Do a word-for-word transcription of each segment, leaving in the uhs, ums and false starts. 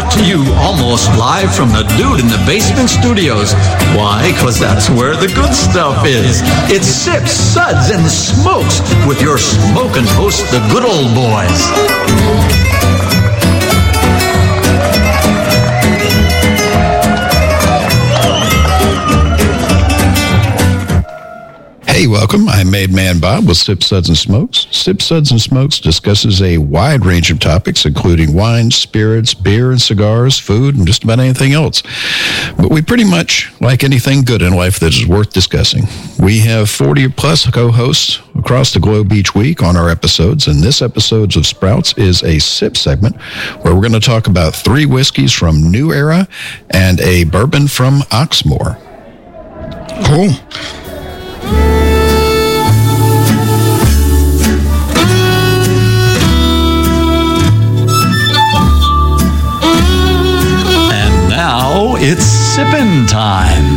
brought to you almost live from the Dude in the Basement Studios. Why? Because that's where the good stuff is. It's Sips, Suds, and Smokes with your smoking host, the good old boys. Hey, welcome. I'm Made Man Bob with Sips, Suds, and Smokes. Sips, Suds, and Smokes discusses a wide range of topics, including wine, spirits, beer, and cigars, food, and just about anything else. But we pretty much like anything good in life that is worth discussing. We have forty plus co-hosts across the globe each week on our episodes, and this episode of Sprouts is a sip segment where we're going to talk about three whiskeys from New Era and a bourbon from Oxmoor. Cool. Now it's sippin' time.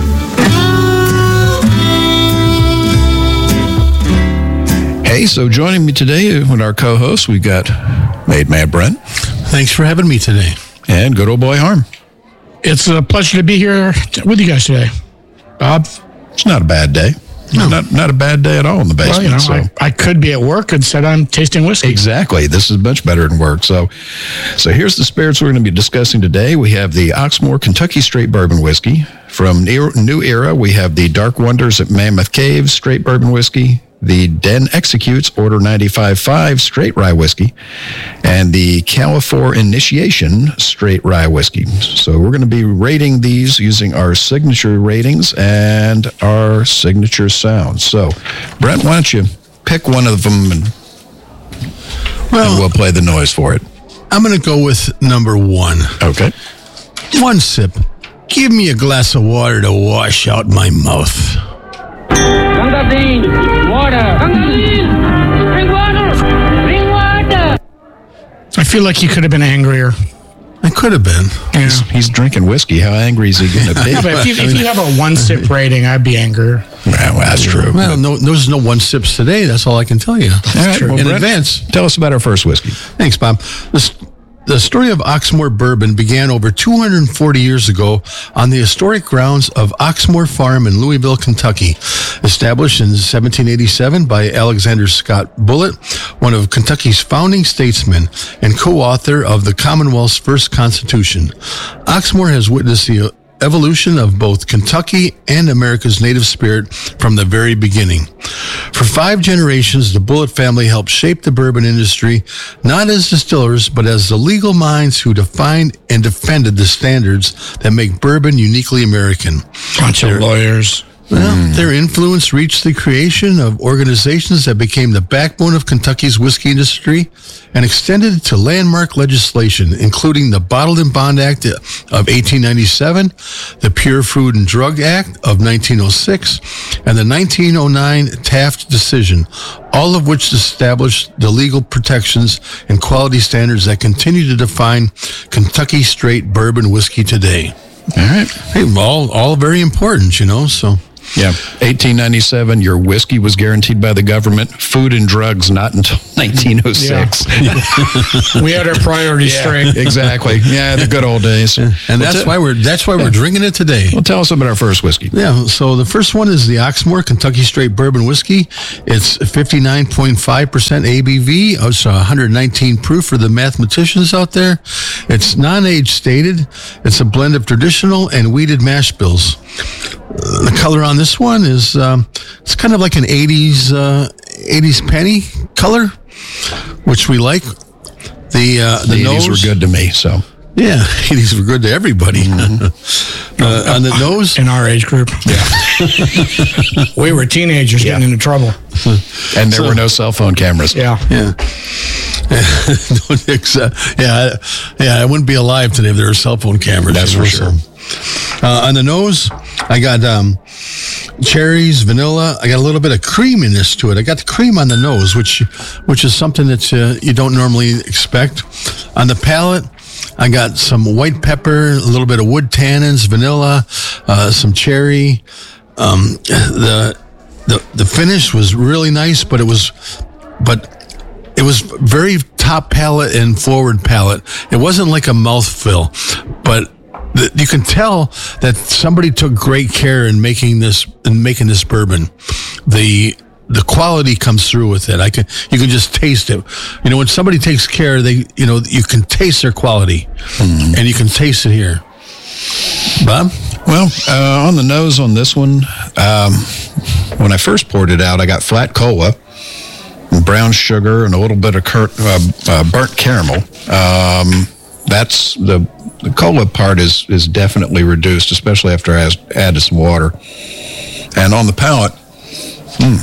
Hey, so joining me today with our co-hosts, we've got Made Man Brent. Thanks for having me today. And good old boy Harm. It's a pleasure to be here with you guys today. Bob? It's not a bad day. No. Not not a bad day at all in the basement. Well, you know, so. I, I could be at work and said I'm tasting whiskey. Exactly. This is much better than work. So, so here's the spirits we're going to be discussing today. We have the Oxmoor Kentucky Straight Bourbon Whiskey. From New Era, we have the Dark Wonders at Mammoth Cave Straight Bourbon Whiskey, the Den Executes Order ninety-five point five Straight Rye Whiskey, and the Califor Initiation Straight Rye Whiskey. So we're going to be rating these using our signature ratings and our signature sounds. So, Brent, why don't you pick one of them and, well, and we'll play the noise for it. I'm going to go with number one. Okay. One sip. Give me a glass of water to wash out my mouth. Gangazine, water. Gangazine, bring water. Bring water. I feel like you could have been angrier. I could have been. Yeah. He's, he's drinking whiskey. How angry is he going to be? But if you, if you have a one sip rating, I'd be angrier. Well, that's true. Well, no, there's no one sips today. That's all I can tell you. All right, well, in Brent, advance. Tell us about our first whiskey. Thanks, Bob. This, the story of Oxmoor Bourbon began over two hundred forty years ago on the historic grounds of Oxmoor Farm in Louisville, Kentucky. Established in seventeen eighty-seven by Alexander Scott Bullitt, one of Kentucky's founding statesmen and co-author of the Commonwealth's first Constitution. Oxmoor has witnessed the evolution of both Kentucky and America's native spirit from the very beginning. For five generations, the Bullitt family helped shape the bourbon industry, not as distillers, but as the legal minds who defined and defended the standards that make bourbon uniquely American. Bunch of lawyers. Well, mm. Their influence reached the creation of organizations that became the backbone of Kentucky's whiskey industry and extended to landmark legislation, including the Bottled and Bond Act of eighteen ninety-seven, the Pure Food and Drug Act of nineteen oh six, and the nineteen oh nine Taft decision, all of which established the legal protections and quality standards that continue to define Kentucky straight bourbon whiskey today. All right. Hey, all, all very important, you know, so... Yeah, eighteen ninety-seven, your whiskey was guaranteed by the government. Food and drugs, not until nineteen oh six. Yeah. We had our priorities yeah, straight. Exactly. Yeah, the good old days. And well, that's t- why we're that's why yeah. we're drinking it today. Well, tell us about our first whiskey. Yeah, so the first one is the Oxmoor Kentucky Straight Bourbon Whiskey. It's fifty-nine point five percent A B V. It's one hundred nineteen proof for the mathematicians out there. It's non-age stated. It's a blend of traditional and wheated mash bills. The color on this one is um, it's kind of like an eighties uh, eighties penny color, which we like. The uh, the, the eighties nose were good to me, so yeah, eighties were good to everybody. Mm-hmm. uh, on the nose, in our age group, yeah, we were teenagers yeah. getting into trouble, and there so, were no cell phone cameras. Yeah, yeah. yeah, yeah, I wouldn't be alive today if there were cell phone cameras. That's for sure. Uh, on the nose, I got um, cherries, vanilla. I got a little bit of creaminess to it. I got the cream on the nose, which which is something that uh, you don't normally expect. On the palate, I got some white pepper, a little bit of wood tannins, vanilla, uh, some cherry. Um, the the the finish was really nice, but it was but it was very top palate and forward palate. It wasn't like a mouthful, but the, you can tell that somebody took great care in making this in making this bourbon. The the quality comes through with it. I can you can just taste it. You know, when somebody takes care, they you know you can taste their quality, mm. and you can taste it here. Bob? Well, uh, on the nose on this one, um, when I first poured it out, I got flat cola, brown sugar, and a little bit of cur- uh, uh, burnt caramel. Um, that's the the cola part is is definitely reduced, especially after I added some water. And on the palate, hmm,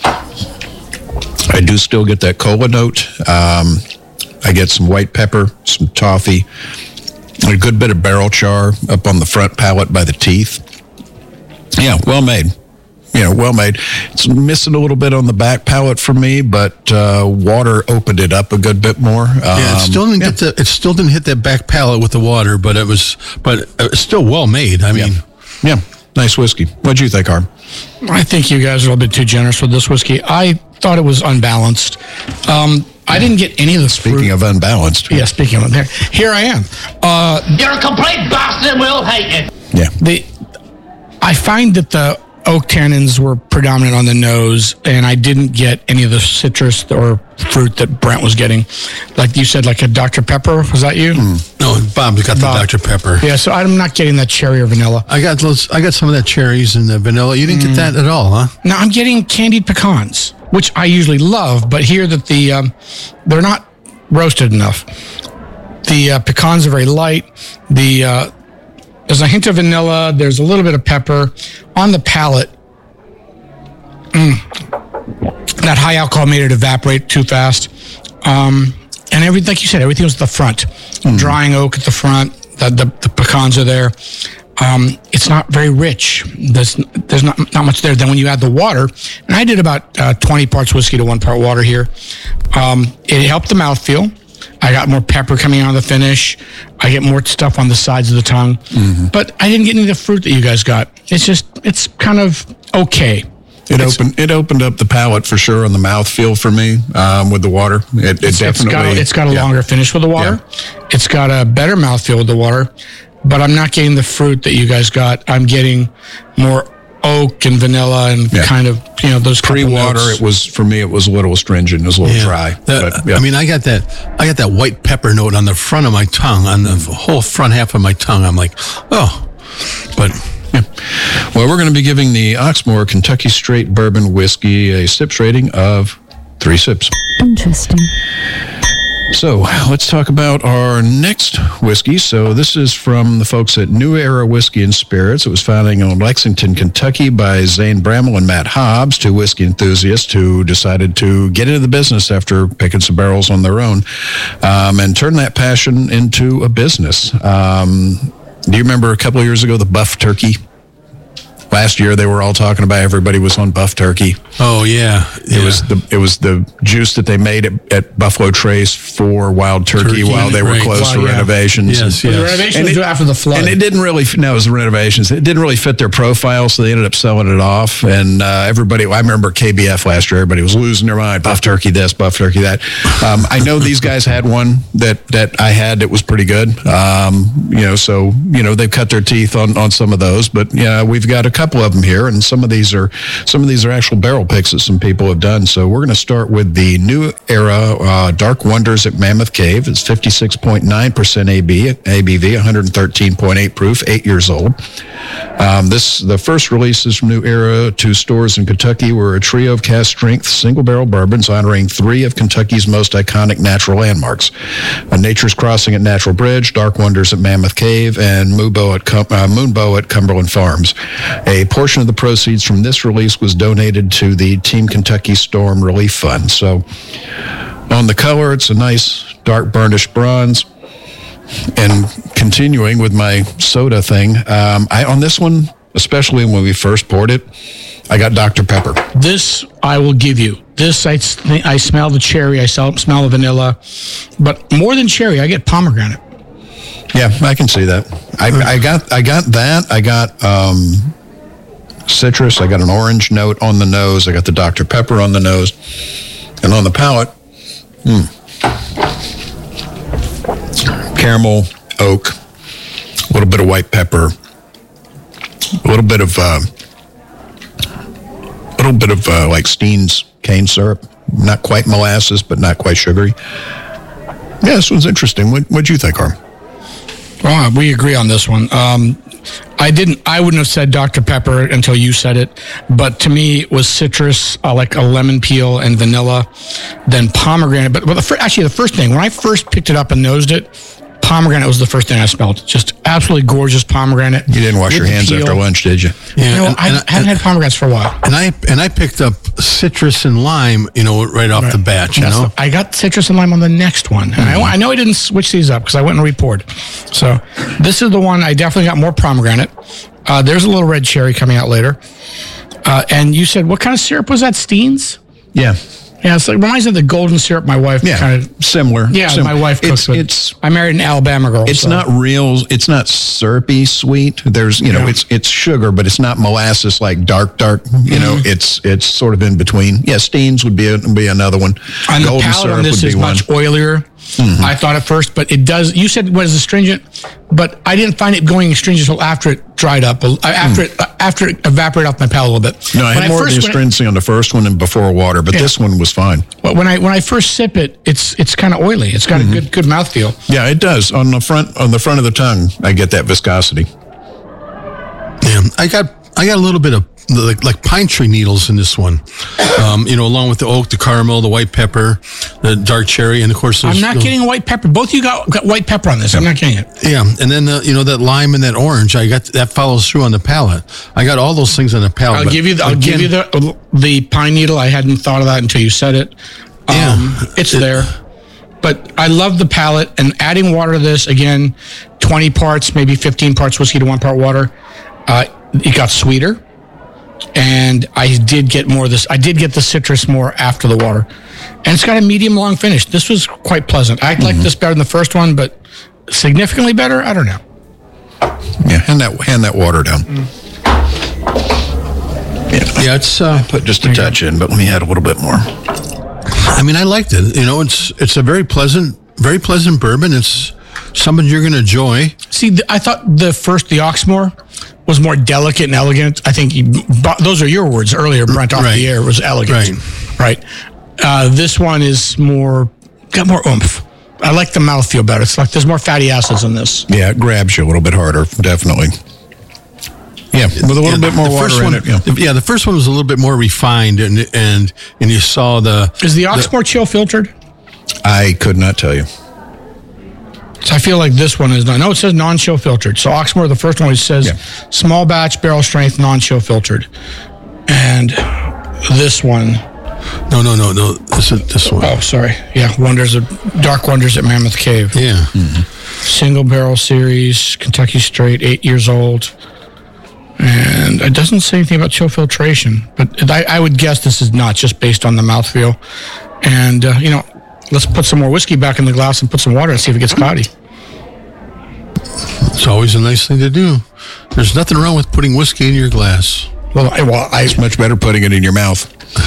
I do still get that cola note. Um, I get some white pepper, some toffee, a good bit of barrel char up on the front palate by the teeth. Yeah, well made. You know, well made. It's missing a little bit on the back palate for me, but uh, water opened it up a good bit more. Um, yeah, it still didn't yeah. get the. It still didn't hit that back palate with the water, but it was. But it's still well made. I mean, yeah, yeah. Nice whiskey. What'd you think, Harm? I think you guys are a little bit too generous with this whiskey. I thought it was unbalanced. Um, I didn't get any of the Speaking fruit. of unbalanced. Yeah, speaking of there, here I am. Uh, You're a complete bastard and we'll hate you. Yeah. the I find that the oak tannins were predominant on the nose, and I didn't get any of the citrus or fruit that Brent was getting. Like you said, like a Doctor Pepper. Was that you? Mm. no, Bob got the Bob. Doctor Pepper. Yeah, so I'm not getting that cherry or vanilla. I got those. I got some of that cherries and the vanilla. You didn't Mm. get that at all, huh? Now I'm getting candied pecans, which I usually love, but here that the um, they're not roasted enough. The uh, pecans are very light. The uh, there's a hint of vanilla. There's a little bit of pepper on the palate. Mm. That high alcohol made it evaporate too fast. Um, and everything, like you said, everything was at the front. Mm. Drying oak at the front. The, the, the pecans are there. Um, it's not very rich. There's there's not not much there. Then when you add the water, and I did about uh, twenty parts whiskey to one part water here. Um, it helped the mouthfeel. I got more pepper coming out of the finish. I get more stuff on the sides of the tongue. Mm-hmm. But I didn't get any of the fruit that you guys got. It's just, it's kind of okay. It It's- opened it opened up the palate for sure on the mouthfeel for me um, with the water. It, it It's, definitely. it's got, a, it's got a yeah. longer finish with the water. It's got a better mouthfeel with the water. But I'm not getting the fruit that you guys got. I'm getting more oak and vanilla and Yeah. kind of, you know, those couple Pre-water, notes. it was for me. It was a little astringent, it was a little dry. That- but, yeah. I mean, I got that. I got that white pepper note on the front of my tongue, on the whole front half of my tongue. I'm like, oh, but yeah. Well, we're going to be giving the Oxmoor Kentucky Straight Bourbon Whiskey a sips rating of three sips. Interesting. So let's talk about our next whiskey. So this is from the folks at New Era Whiskey and Spirits. It was founded in Lexington, Kentucky by Zane Bramall and Matt Hobbs, two whiskey enthusiasts who decided to get into the business after picking some barrels on their own um, and turn that passion into a business. Um, do you remember a couple of years ago, the Buff Turkey? Last year, they were all talking about everybody was on Buff Turkey. oh yeah, It yeah. was the it was the juice that they made at, at Buffalo Trace for Wild Turkey, Turkey, while they were right. close Well, to yeah. renovations. Yes, And- yes. The renovation And was it- after the flood. And it didn't really, no, it was the renovations. It didn't really fit their profile, so they ended up selling it off. And uh, everybody, I remember K B F last year, everybody was losing their mind. Buff Turkey this, Buff Turkey that. Um, I know these guys had one that, that I had that was pretty good. Um, you know, so, you know, they've cut their teeth on, on some of those. But, yeah, we've got a couple of them here, and some of these are some of these are actual barrel picks that some people have done. So we're going to start with the New Era uh, Dark Wonders at Mammoth Cave. It's fifty-six point nine percent A B, A B V, one hundred thirteen point eight proof, eight years old. Um, this the first releases from New Era to stores in Kentucky were a trio of cast strength single barrel bourbons honoring three of Kentucky's most iconic natural landmarks: uh, Nature's Crossing at Natural Bridge, Dark Wonders at Mammoth Cave, and Moonbow at, Com- uh, Moonbow at Cumberland Farms. A portion of the proceeds from this release was donated to the Team Kentucky Storm Relief Fund. So on the color, it's a nice dark burnished bronze. And continuing with my soda thing, um, I on this one, especially when we first poured it, I got Doctor Pepper. This I will give you. This I, s- I smell the cherry. I smell smell the vanilla, but more than cherry, I get pomegranate. Yeah, I can see that. I, I got I got that. I got um, citrus. I got an orange note on the nose. I got the Doctor Pepper on the nose, and on the palate, hmm. caramel, oak, a little bit of white pepper, a little bit of, uh, a little bit of uh, like Steen's cane syrup. Not quite molasses, but not quite sugary. Yeah, this one's interesting. What what'd you think, Harm? Well, we agree on this one. Um, I didn't. I wouldn't have said Doctor Pepper until you said it. But to me, it was citrus, uh, like a lemon peel and vanilla, then pomegranate. But, but the fir- actually, the first thing when I first picked it up and nosed it, pomegranate was the first thing I smelled. Just absolutely gorgeous pomegranate. You didn't wash with your hands peel. after lunch, did you? Yeah, No, and- I and- haven't and- had pomegranates for a while. And I and I picked up citrus and lime, you know, right off the bat, you That's know. the- I got citrus and lime on the next one. And I, I know I didn't switch these up because I went and reported. So this is the one I definitely got more pomegranate. Uh, there's a little red cherry coming out later. Uh, and you said, what kind of syrup was that, Steen's? Yeah. Yeah, it's like, reminds me of the golden syrup my wife Yeah, kind of. similar. Yeah, similar. my wife cooks It's, with. it's I married an Alabama girl. it's so- not real. It's not syrupy sweet. There's you know Yeah. it's it's sugar, but it's not molasses like dark dark. You know Mm-hmm. it's it's sort of in between. Yeah, Steen's would be a, be another one. And the Golden palate syrup on this would is be one. much oilier. I thought at first, but it does. You said it was astringent, but I didn't find it going astringent until after it dried up, uh, after it uh, after it evaporated off my palate a little bit. No, I When had more of the first- when I- astringency on the first one and before water, but Yeah. this one was fine. But when I when I first sip it, it's it's kind of oily. It's got Mm-hmm. a good good mouthfeel. Yeah, it does. On the front on the front of the tongue, I get that viscosity. Yeah, I got I got a little bit of like like pine tree needles in this one, um, you know, along with the oak, the caramel, the white pepper, the dark cherry, and of course those, I'm not those- getting white pepper. Both of you got, got white pepper on this. I'm not getting it. Yeah, and then the, you know that lime and that orange, I got that follows through on the palate. I got all those things on the palate. I'll but give you the, I'll again, give you the the pine needle. I hadn't thought of that until you said it. Um, Yeah. it's It- there. But I love the palate, and adding water to this again, twenty parts, maybe fifteen parts whiskey to one part water. Uh, it got sweeter, and I did get more of this. I did get the citrus more after the water, and it's got a medium long finish. This was quite pleasant. I like this better than the first one, but significantly better. I don't know. Yeah, hand that hand that water down. Yeah, Yeah, it's. Uh, put just a touch in, but let me add a little bit more. I mean, I liked it. You know, it's it's a very pleasant, very pleasant bourbon. It's something you're going to enjoy. See, th- I thought the first, the Oxmoor, was more delicate and elegant. I think you, but those are your words earlier, Brent, off Right. the air. It was elegant, Right. right? Uh, this one is more got more oomph. I like the mouthfeel better. It's like there's more fatty acids in this. Yeah, it grabs you a little bit harder, definitely. Yeah, with a little Yeah, bit more the water first in one, it. Yeah. the- yeah, the first one was a little bit more refined, and and and you saw the. Is the Oxmoor chill filtered? I could not tell you. So I feel like this one is not. No, it says non-chill filtered. So Oxmoor, the first one, it says Yeah. small batch, barrel strength, non-chill filtered, and this one. No, no, no, no. This is this one. Oh, sorry. Yeah, Wonders of Dark Wonders at Mammoth Cave. Yeah. Single barrel series, Kentucky Straight, eight years old. And it doesn't say anything about chill filtration, but I, I would guess this is not just based on the mouthfeel. And, uh, you know, let's put some more whiskey back in the glass and put some water and see if it gets cloudy. It's always a nice thing to do. There's nothing wrong with putting whiskey in your glass. Well, I, well I, It's much better putting it in your mouth.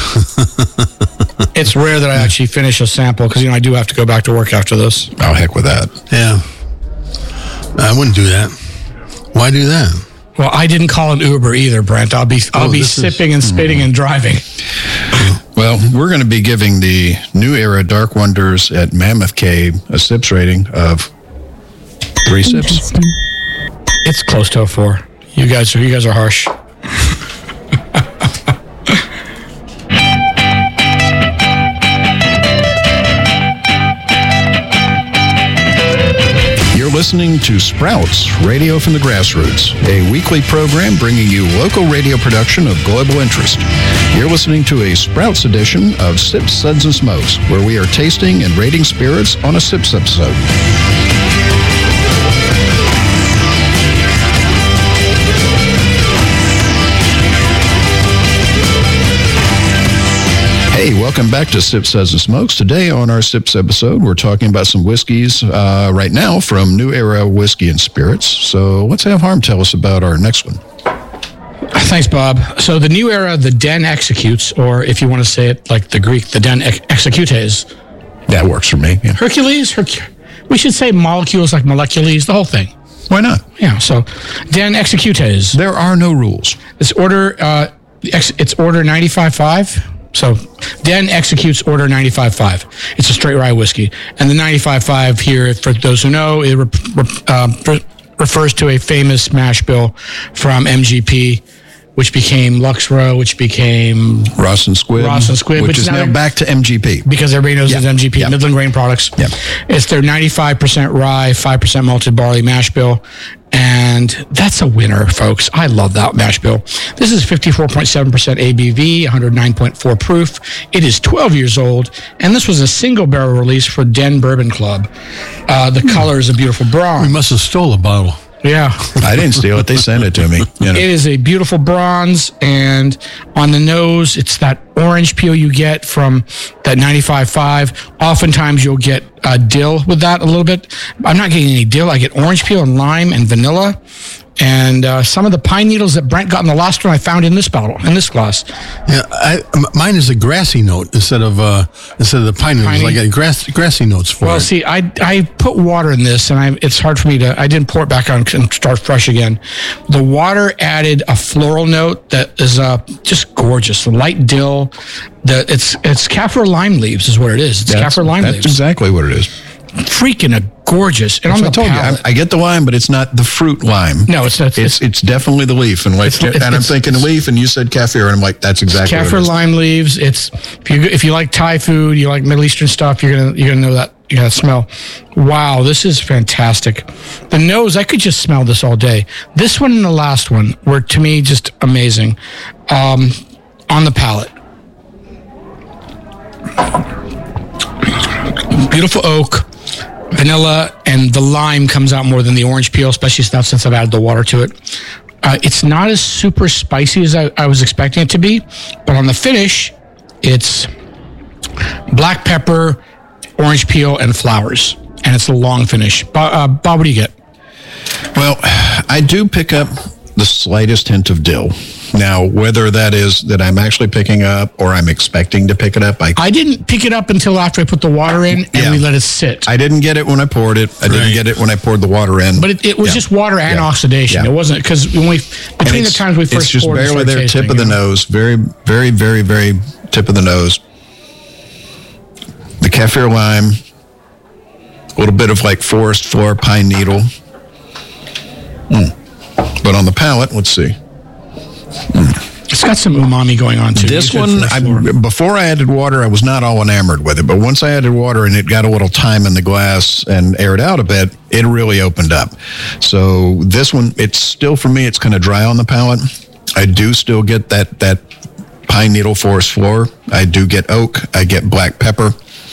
it's rare that I actually finish a sample because, you know, I do have to go back to work after this. Oh, heck with that. Yeah. I wouldn't do that. Why do that? Well, I didn't call an Uber either, Brent. I'll be I'll Oh, be this is- sipping and spitting and driving. Well, we're going to be giving the New Era Dark Wonders at Mammoth Cave a sips rating of three sips. It's close to a four. You guys are you guys are harsh. You're listening to Sprouts, Radio from the Grassroots, a weekly program bringing you local radio production of global interest. You're listening to a Sprouts edition of Sips, Suds, and Smokes, where we are tasting and rating spirits on a Sips episode. Hey, welcome back to Sips, Suds, and Smokes. Today on our Sips episode, we're talking about some whiskeys uh, right now from New Era Whiskey and Spirits. So let's have Harm tell us about our next one. Thanks, Bob. So the New Era, the Den Executes, or if you want to say it like the Greek, the Den ex- Executes. That works for me. Yeah. Hercules? Herc- We should say molecules like molecules, the whole thing. Why not? Yeah. So, Dan executes. There are no rules. It's order. Uh, ex, it's order ninety-five point five. So, Dan executes order ninety-five point five. It's a straight rye whiskey, and the ninety-five point five here, for those who know, it re, re, uh, re, refers to a famous mash bill from M G P, which became Luxra, which became Ross and Squibb, Ross and Squibb, which, which is now now back to M G P. because everybody knows Yeah. it's M G P, Yeah. Midland Grain Products. Yeah. It's their ninety-five percent rye, five percent malted barley mash bill. And that's a winner, folks. I love that mash bill. This is fifty-four point seven percent A B V, one oh nine point four proof. It is twelve years old, and this was a single barrel release for Den Bourbon Club. Uh, the color is a beautiful We bronze. must have stole a bottle. Yeah. I didn't steal it. They sent it to me. You know. It is a beautiful bronze, and on the nose, it's that orange peel you get from that ninety-five point five. Oftentimes, you'll get uh, dill with that a little bit. I'm not getting any dill. I get orange peel and lime and vanilla, and uh, some of the pine needles that Brent got in the last one I found in this bottle, in this glass. Yeah, I, m- mine is a grassy note instead of uh, instead of the pine notes. Piney? I got grass, grassy notes for Well, it. see, I I put water in this, and I, it's hard for me to. I didn't pour it back on and start fresh again. The water added a floral note that is uh, just gorgeous. Light dill. The it's it's kaffir lime leaves is what it is. It's That's, kaffir lime that's leaves. exactly what it is. Freaking a gorgeous. And That's on what the I told palate, you. I, I get the lime, but it's not the fruit lime. No, it's not. It's it's definitely the leaf, and like, It's- it's- and I'm it's- thinking leaf, and you said kaffir, and I'm like, that's exactly what it kaffir is. lime leaves. It's if you if you like Thai food, you like Middle Eastern stuff, you're gonna you're gonna know that. You gotta smell. Wow, this is fantastic. The nose, I could just smell this all day. This one and the last one were to me just amazing. Um, on the palate, beautiful oak, vanilla, and the lime comes out more than the orange peel, especially now since I've added the water to it. Uh, it's not as super spicy as I, I was expecting it to be, but on the finish, it's black pepper, orange peel, and flowers, and it's a long finish. Bob, uh, Bob, what do you get? Well, I do pick up the slightest hint of dill. Now, whether that is that I'm actually picking up or I'm expecting to pick it up, I I didn't pick it up until after I put the water in and Yeah. we let it sit. I didn't get it when I poured it. I didn't Right. get it when I poured the water in. but it, it was Yeah. just water and Yeah. oxidation. Yeah. It wasn't because when we And between the it's- times we first it's just poured, it barely started there, tasting, tip of the you know? nose, very, very, very, very tip of the nose. The kaffir lime, a little bit of like forest floor, pine needle. Mm. But on the palate, let's see. It's got some umami going on too. This You said one, first I, floor. before I added water, I was not all enamored with it. But once I added water and it got a little time in the glass and aired out a bit, it really opened up. So this one, it's still, for me, it's kind of dry on the palate. I do still get that, that pine needle forest floor. I do get oak. I get black pepper.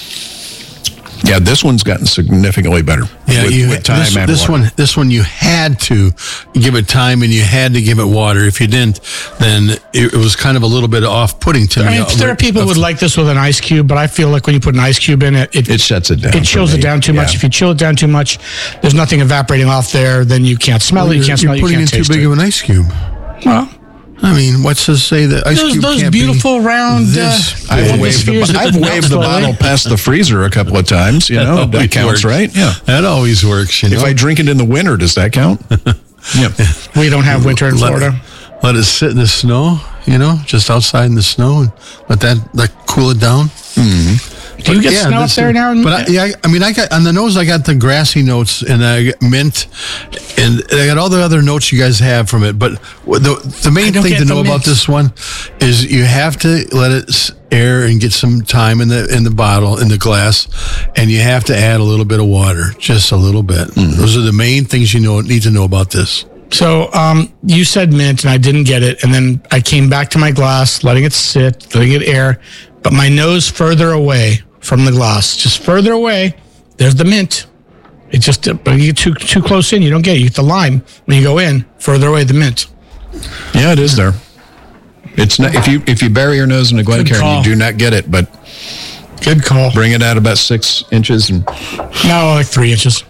Yeah, this one's gotten significantly better. Yeah, with, you, with time this, and this water. one, this one, you had to give it time and you had to give it water. If you didn't, then it, it was kind of a little bit off-putting to I me. mean, there are people who would like this with an ice cube, but I feel like when you put an ice cube in it, it, It shuts it down It for chills me. it down too much. Yeah. If you chill it down too much, there's nothing evaporating off there. Then you can't smell it. You You're, can't you're smell it. You putting in can't too taste big it. of an ice cube. Well, I mean, what's to say that ice those cube those can't be beautiful round. this uh, I've wonderful waved, spheres the, that I've melt waved the slowly. bottle past the freezer a couple of times. You know, that always counts, works. right? Yeah. That always works. You know, If I drink it in the winter, does that count? Yeah. We don't have winter in let, Florida. let it sit in the snow. You know, just outside in the snow, and let that that cool it down. Do you get Yeah, snow up this there is- now? But I, yeah, I mean, I got on the nose. I got the grassy notes, and I got mint, and I got all the other notes you guys have from it. But the the I main don't thing get to the know about mint. this one is you have to let it s- air and get some time in the in the bottle in the glass, and you have to add a little bit of water, just a little bit. Those are the main things you know need to know about this. So um, you said mint, and I didn't get it. And then I came back to my glass, letting it sit, letting it air. But my nose further away from the glass, just further away, there's the mint. It just, but you get too too close in, you don't get it. You get the lime when you go in, further away, the mint. Yeah, it is there. It's not if you if you bury your nose in a Good Glencairn, call. you do not get it. But Good call. bring it out about six inches, and No, like three inches.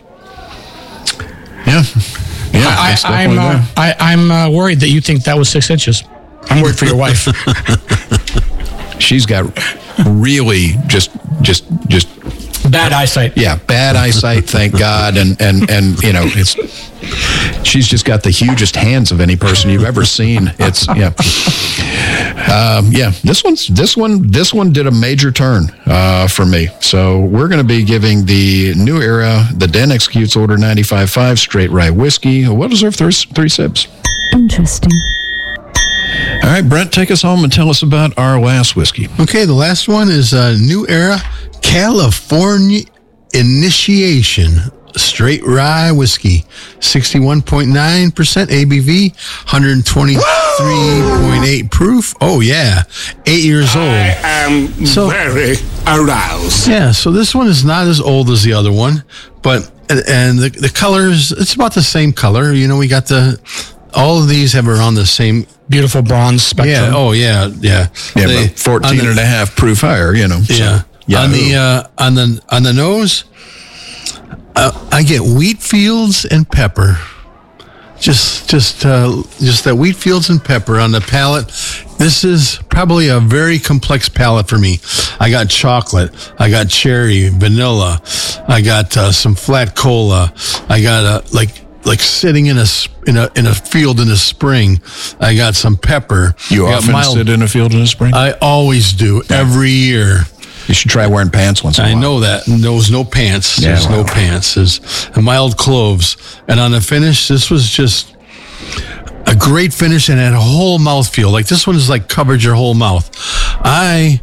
yeah, yeah, I, it's I'm definitely uh, there. I, I'm uh, worried that you think that was six inches. I'm worried for your wife. She's got really just just just Bad eyesight. Yeah, bad eyesight, thank God. And, and, and you know, it's she's just got the hugest hands of any person you've ever seen. It's, yeah. Um, yeah, this one's, this one, this one did a major turn uh, for me. So we're going to be giving the New Era, the Den Executes Order ninety-five point five Straight Rye Whiskey. What deserve three, three sips? Interesting. All right, Brent, take us home and tell us about our last whiskey. Okay, the last one is uh, New Era California Initiation Straight Rye Whiskey, sixty-one point nine percent A B V, one twenty-three point eight proof. Oh, yeah. Eight years old. I am So- very aroused. Yeah, so this one is not as old as the other one, but, and, and the, the colors, it's about the same color. You know, we got the, all of these have around the same. Beautiful bronze spectrum. Yeah, oh, yeah, yeah. Yeah, They- but fourteen on the- and a half proof higher, you know. so, Yeah. yeah. On the uh, on the on the nose, uh, I get wheat fields and pepper. Just just uh, just that wheat fields and pepper on the palate. This is probably a very complex palate for me. I got chocolate, I got cherry, vanilla, I got uh, some flat cola, I got a like. Like sitting in a s- in a in a field in the spring, I got some pepper. You I got often mild- sit in a field in the spring? I always do every year. you should try wearing pants once in a I while. know that. And there was no pants. Yeah, There's no wow. pants. There's a mild cloves. And on the finish, this was just a great finish and had a whole mouthfeel. Like this one is like covered your whole mouth. I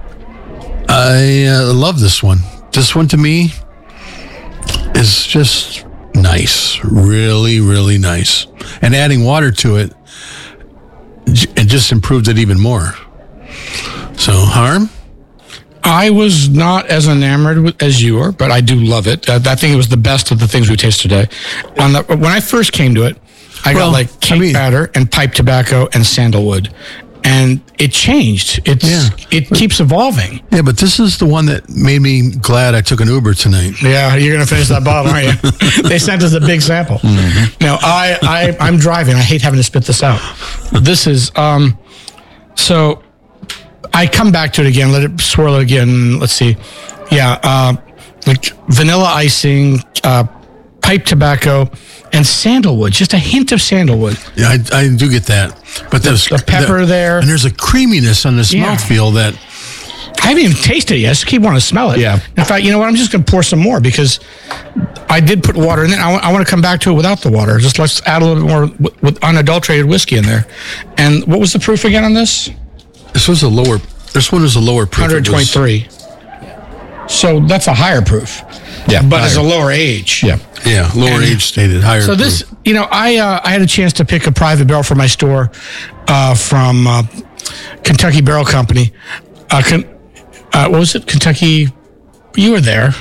I uh, love this one. This one to me is just nice. Really, really nice. And adding water to it, j- it just improved it even more. So, Harm? I was not as enamored with, as you are, but I do love it. Uh, I think it was the best of the things we tasted today. On the, when I first came to it, I Well, got like I cake mean- batter and pipe tobacco and sandalwood, and it changed. It's Yeah. it keeps evolving. Yeah, but this is the one that made me glad I took an Uber tonight. Yeah, you're gonna finish that bottle, aren't you? They sent us a big sample. Now I, I I'm driving. I hate having to spit this out. This is um, so I come back to it again. Let it swirl it again. Let's see. Yeah, uh, like vanilla icing, uh, pipe tobacco, and sandalwood. Just a hint of sandalwood. Yeah, I, I do get that. But there's the pepper there. and there's a creaminess on this Yeah. mouthfeel that I haven't even tasted it yet. I just keep wanting to smell it. Yeah. In fact, you know what? I'm just going to pour some more because I did put water in it. I want, I want to come back to it without the water. Just let's add a little bit more with, with unadulterated whiskey in there. And what was the proof again on this? this was a lower. This one was a lower proof. It was- one twenty-three. So that's a higher proof. Yeah, But it's a higher. lower age. Yeah. Yeah, lower And- age stated, higher. So this, proof. you know, I uh, I had a chance to pick a private barrel for my store uh, from uh, Kentucky Barrel Company. Uh, con- uh, what was it? Kentucky. You were there.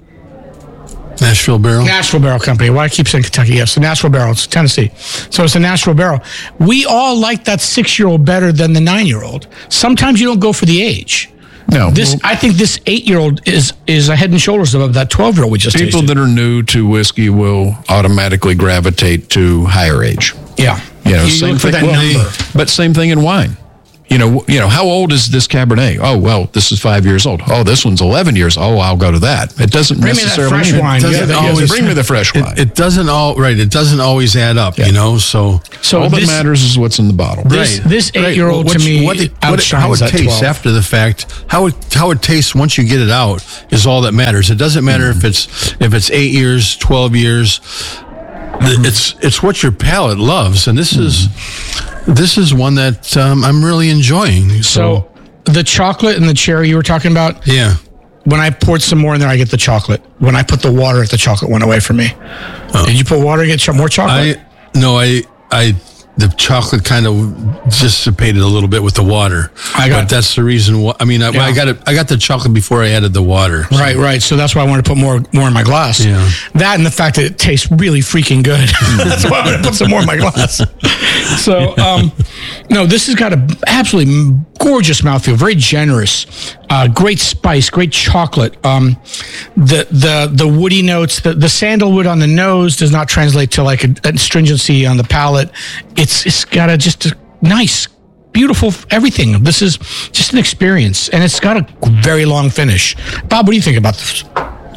Nashville Barrel. Nashville Barrel Company. Why I keep saying Kentucky? Yes, the Nashville Barrel. It's Tennessee. So it's a Nashville Barrel. We all like that six-year-old better than the nine-year-old. Sometimes you don't go for the age. No. This, I think, this eight-year-old is is a head and shoulders above that twelve-year-old we just People tasted. that are new to whiskey will automatically gravitate to higher age. yeah, You know, you same look for thing. that well, number. But same thing in wine. You know, you know, how old is this Cabernet? Oh, well, this is five years old. Oh, this one's eleven years. Oh, I'll go to that. It doesn't Bring me that necessarily fresh mean- wine. It Yeah, doesn't that- always, yes. bring me the fresh wine. It, it doesn't all right. It doesn't always add up, you know. So So All that this, matters is what's in the bottle. This, this Right. eight-year-old What- to me what it, what it, outshines how it that tastes twelve. after the fact, how it how it tastes once you get it out is all that matters. It doesn't matter if it's if it's eight years, twelve years. Mm-hmm. It's it's what your palate loves, and this is this is one that um, I'm really enjoying. So, So the chocolate and the cherry you were talking about, yeah, when I poured some more in there, I get the chocolate. When I put the water, the chocolate went away from me. Did you put water and get cho- more chocolate? I no, I I the chocolate kind of dissipated a little bit with the water. I got- but that's the reason why. I mean, I, Yeah. I got it. I got the chocolate before I added the water. Right, right. So that's why I wanted to put more more in my glass. Yeah. That and the fact that it tastes really freaking good. That's why I want to put some more in my glass. So, um, no, this has got a absolutely gorgeous mouthfeel, very generous, uh, great spice, great chocolate. Um, the the the woody notes, the, the sandalwood on the nose does not translate to like a, a astringency on the palate. It's it's got a just a nice, beautiful everything. This is just an experience, and it's got a very long finish. Bob, what do you think about this?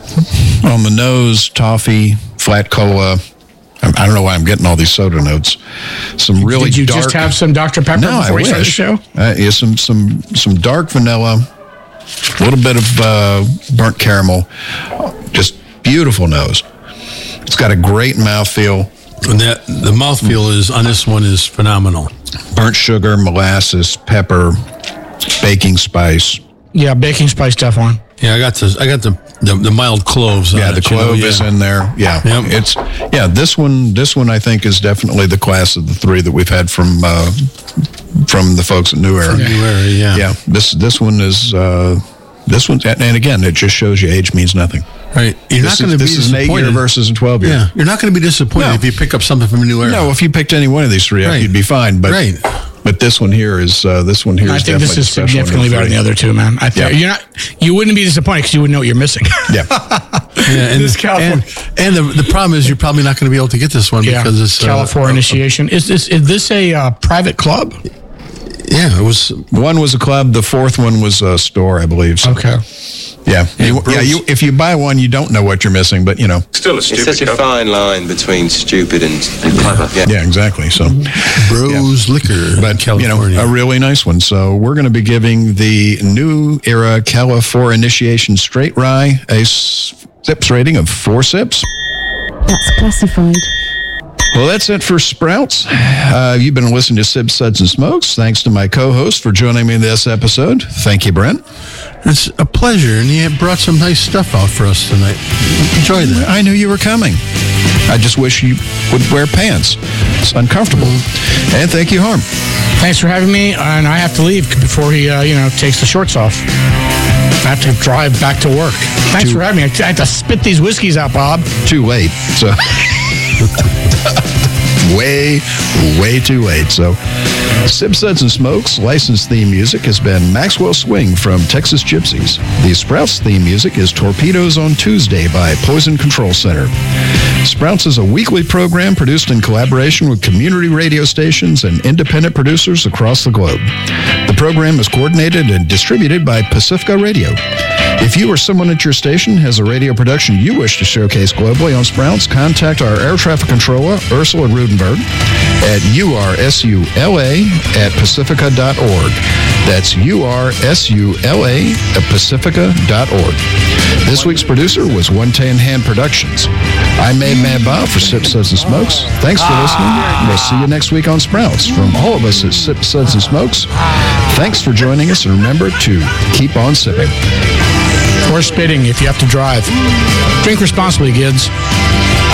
On the nose, toffee, flat cola. I I don't know why I'm getting all these soda notes. Some really Did you dark. just have some Doctor Pepper no, before I you started the wish. show? Uh, yeah, some some some dark vanilla, a little bit of uh, burnt caramel. Just beautiful nose. It's got a great mouthfeel. And that the mouthfeel is on this one is phenomenal. Burnt sugar, molasses, pepper, baking spice. Yeah, baking spice stuff on. Yeah, I got the I got the the, the mild cloves. Yeah, on the it, you know, clove yeah. is in there. Yeah, Yep. it's yeah. This one, this one, I think is definitely the class of the three that we've had from uh, from the folks at New Era. New Era, yeah. Yeah, this this one is uh, this one, and again, it just shows you age means nothing. Right, you're This not going is, to be this is an eight year disappointed. versus a twelve year. Yeah, you're not going to be disappointed No. if you pick up something from a New Era. No, if you picked any one of these three up, Right. you'd be fine. But Right. but this one here is uh, this one here I is think this definitely is special significantly number better than the three. other two, man. I think Yeah. you're not. You wouldn't be disappointed because you wouldn't know what you're missing. Yeah, Yeah, and, This California- and, and the, the problem is you're probably not going to be able to get this one yeah, because it's uh, California initiation. Is this is this a uh, private club? Yeah, it was. one was a club. The fourth one was a store, I believe. So, Okay. Yeah, Yeah, you, Bruce. yeah. You if you buy one, you don't know what you're missing, but you know. Still a It's stupid such a cup. fine line between stupid and, and clever. Yeah. Yeah, exactly. So, Bros Liquor, but California. you know, a really nice one. So we're going to be giving the New Era California Initiation Straight Rye a s- sips rating of four sips. That's classified. Well, that's it for Sprouts. Uh, you've been listening to Sips, Suds, and Smokes. Thanks to my co-host for joining me in this episode. Thank you, Brent. It's a pleasure, and you brought some nice stuff out for us tonight. Enjoy that. I knew you were coming. I just wish you would wear pants. It's uncomfortable. And thank you, Harm. Thanks for having me, and I have to leave before he, uh, you know, takes the shorts off. I have to drive back to work. Thanks To- for having me. I have to spit these whiskeys out, Bob. Too late. So way, way too late. So Sips, Suds, and Smokes licensed theme music has been Maxwell Swing from Texas Gypsies. The Sprouts theme music is Torpedoes on Tuesday by Poison Control Center. Sprouts is a weekly program produced in collaboration with community radio stations and independent producers across the globe. The program is coordinated and distributed by Pacifica Radio. If you or someone at your station has a radio production you wish to showcase globally on Sprouts, contact our air traffic controller, Ursula Rudenberg, at U R S U L A at pacifica dot org. That's U R S U L A at pacifica dot org. This week's producer was One Tan Hand Productions. I'm Mad Mad Bob for Sips, Suds, and Smokes. Thanks for listening. We'll see you next week on Sprouts. From all of us at Sips, Suds, and Smokes, thanks for joining us, and remember to keep on sipping. Or spitting if you have to drive. Drink responsibly, kids.